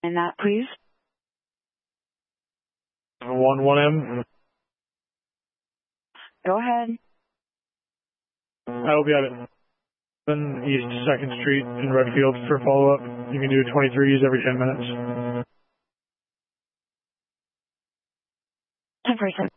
And that, please. 1M. Go ahead. I will be at it. East 2nd Street in Redfield for follow-up. You can do 23s every 10 minutes. 10%.